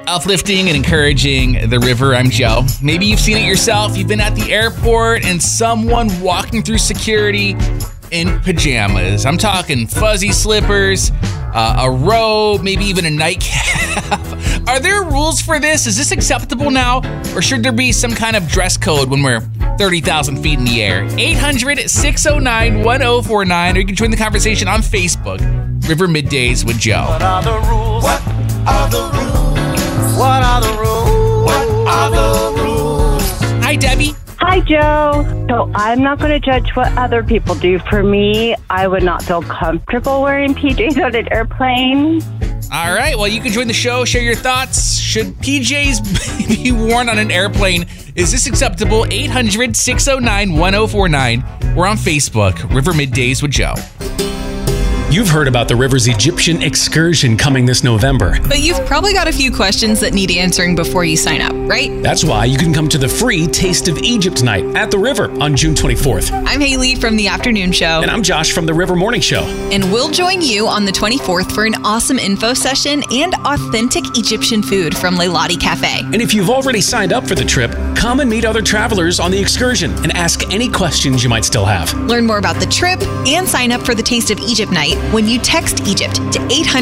Uplifting and encouraging the river. I'm Joe. Maybe you've seen it yourself. You've been at the airport and someone walking through security in pajamas. I'm talking fuzzy slippers, a robe, maybe even a nightcap. Are there rules for this? Is this acceptable now? Or should there be some kind of dress code when we're 30,000 feet in the air? 800-609-1049. Or you can join the conversation on Facebook. River Middays with Joe. What are the rules? What are the rules? What are the rules? What are the rules? Hi, Debbie. Hi, Joe. So I'm not going to judge what other people do. For me, I would not feel comfortable wearing PJs on an airplane. All right. Well, you can join the show, share your thoughts. Should PJs be worn on an airplane? Is this acceptable? 800-609-1049. We're on Facebook, River Middays with Joe. You've heard about the River's Egyptian excursion coming this November. But you've probably got a few questions that need answering before you sign up, right? That's why you can come to the free Taste of Egypt night at the River on June 24th. I'm Haley from the Afternoon Show. And I'm Josh from the River Morning Show. And we'll join you on the 24th for an awesome info session and authentic Egyptian food from Leilani Cafe. And if you've already signed up for the trip, come and meet other travelers on the excursion and ask any questions you might still have. Learn more about the trip and sign up for the Taste of Egypt night when you text Egypt to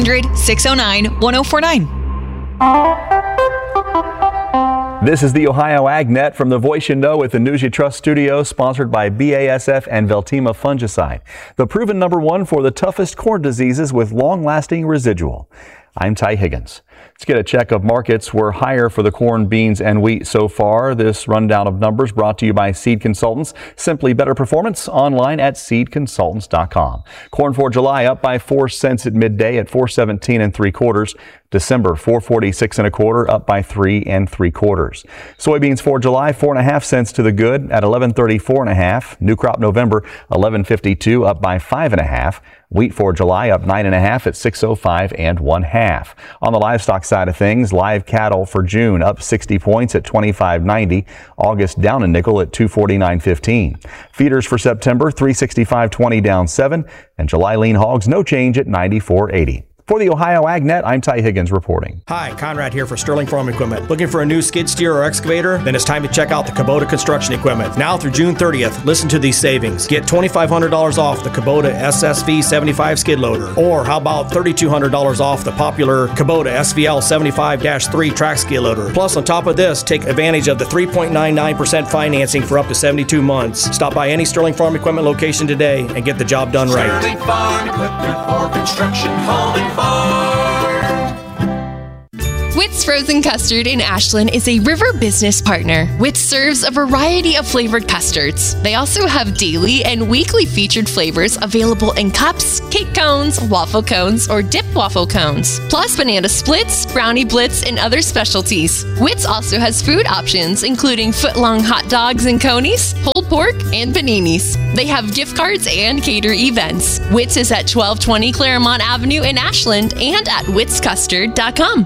800-609-1049. This is the Ohio AgNet from the Voice You Know with the News You Trust studio, sponsored by BASF and Veltima fungicide, the proven #1 for the toughest corn diseases with long-lasting residual. I'm Ty Higgins. Let's get a check of markets. We're higher for the corn, beans, and wheat so far. This rundown of numbers brought to you by Seed Consultants. Simply better performance online at seedconsultants.com. Corn for July up by 4 cents at midday at 4.17 3/4. December 4.46 1/4, up by 3 3/4. Soybeans for July 4.5 cents to the good at 11.34 1/2. New crop November 11.52, up by 5 1/2. Wheat for July up 9 1/2 at 6.05 1/2. On the livestock side of things, live cattle for June up 60 points at 25.90. August down a nickel at 249.15. Feeders for September 365.20 down 7, and July lean hogs no change at 94.80. For the Ohio AgNet, I'm Ty Higgins reporting. Hi, Conrad here for Sterling Farm Equipment. Looking for a new skid steer or excavator? Then it's time to check out the Kubota Construction Equipment. Now through June 30th, listen to these savings. Get $2,500 off the Kubota SSV 75 skid loader. Or how about $3,200 off the popular Kubota SVL 75-3 track skid loader. Plus, on top of this, take advantage of the 3.99% financing for up to 72 months. Stop by any Sterling Farm Equipment location today and get the job done right. Sterling Farm Equipment for construction, home and farm. Witt's Frozen Custard in Ashland is a River business partner. Witt's serves a variety of flavored custards. They also have daily and weekly featured flavors available in cups, cake cones, waffle cones, or dip waffle cones, plus banana splits, brownie blitz, and other specialties. Witt's also has food options, including foot-long hot dogs and conies, pulled pork, and paninis. They have gift cards and cater events. Witt's is at 1220 Claremont Avenue in Ashland and at wittscustard.com.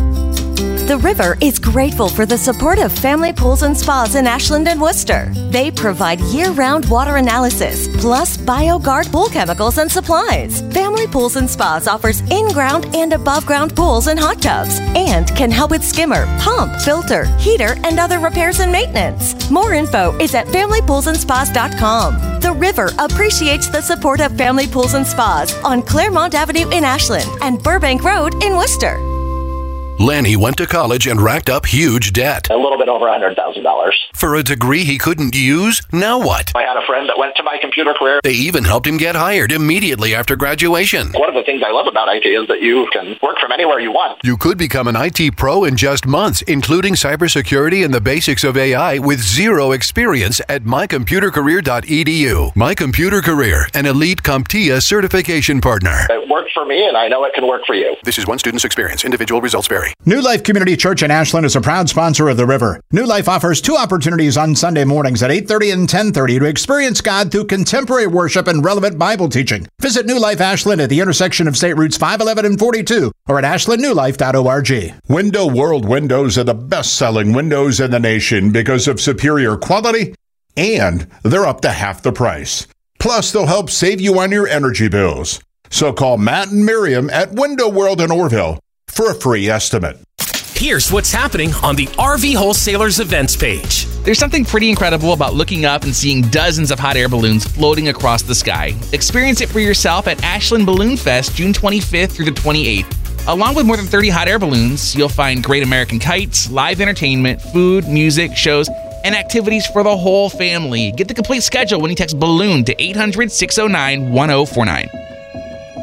The River is grateful for the support of Family Pools and Spas in Ashland and Worcester. They provide year-round water analysis, plus BioGuard pool chemicals and supplies. Family Pools and Spas offers in-ground and above-ground pools and hot tubs, and can help with skimmer, pump, filter, heater, and other repairs and maintenance. More info is at familypoolsandspas.com. The River appreciates the support of Family Pools and Spas on Claremont Avenue in Ashland and Burbank Road in Worcester. Lanny went to college and racked up huge debt. A little bit over $100,000. For a degree he couldn't use? Now what? I had a friend that went to My Computer Career. They even helped him get hired immediately after graduation. One of the things I love about IT is that you can work from anywhere you want. You could become an IT pro in just months, including cybersecurity and the basics of AI with zero experience at mycomputercareer.edu. My Computer Career, an elite CompTIA certification partner. It worked for me, and I know it can work for you. This is one student's experience. Individual results vary. New Life Community Church in Ashland is a proud sponsor of the River. New Life offers 2 opportunities on Sunday mornings at 8:30 and 10:30 to experience God through contemporary worship and relevant Bible teaching. Visit New Life Ashland at the intersection of State Routes 511 and 42 or at ashlandnewlife.org. Window World windows are the best-selling windows in the nation because of superior quality, and they're up to half the price. Plus, they'll help save you on your energy bills. So call Matt and Miriam at Window World in Orville for a free estimate. Here's what's happening on the RV Wholesalers events page. There's something pretty incredible about looking up and seeing dozens of hot air balloons floating across the sky. Experience it for yourself at Ashland Balloon Fest, June 25th through the 28th. Along with more than 30 hot air balloons, you'll find Great American Kites, live entertainment, food, music, shows, and activities for the whole family. Get the complete schedule when you text BALLOON to 800-609-1049.